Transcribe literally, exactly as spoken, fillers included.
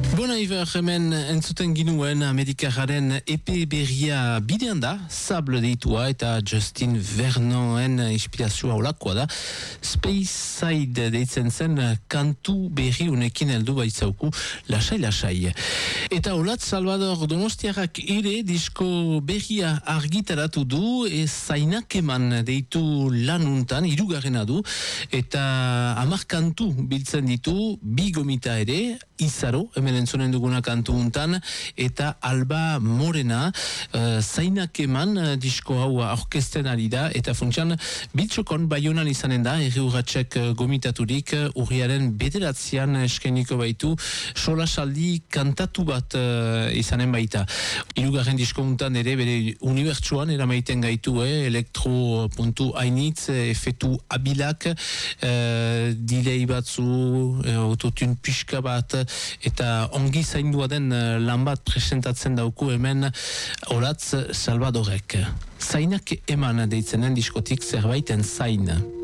Bona Iver, hemen entzuten ginuen Amerikararen epe berria bidean da, Sable deitua eta Justin Vernonen inspirazioa olakoa da. Space Side deitzen zen kantu berri unekin heldu baitzauku lasai-lasai. Eta Olatz Salvador Donostiarrak ere disko berria argitaratu du, ez zainak eman deitu lanuntan, hirugarrena du, eta hamar kantu biltzen ditu, bi gomita ere, Izaro, hemen entzunen duguna kantu untan, eta Alba Morena, uh, zainak eman uh, disko hau aurkezten ari da, eta funtsian bitxokon Baionan izanen da, erri urratxek uh, gomitaturik, uh, urriaren bederatzean eskeniko baitu, solasaldi kantatu bat uh, izanen baita. Hirugarren disko untan ere, bere unibertsuan eramaiten gaitu, eh, elektro puntu hainitz, efetu abilak, uh, delay batzu, uh, autotune pixka bat, eta ongi zaindua den lan bat presentatzen dauku hemen Olatz Salvadorek. Zainak eman deitzenen diskotik zerbaiten zain.